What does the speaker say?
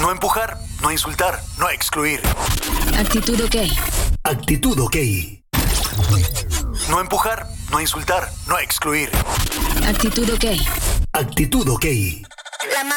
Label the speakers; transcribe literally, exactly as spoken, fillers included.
Speaker 1: No empujar, no insultar, no excluir.
Speaker 2: Actitud OK.
Speaker 3: Actitud OK.
Speaker 1: No empujar, no insultar, no excluir.
Speaker 2: Actitud OK.
Speaker 3: Actitud OK.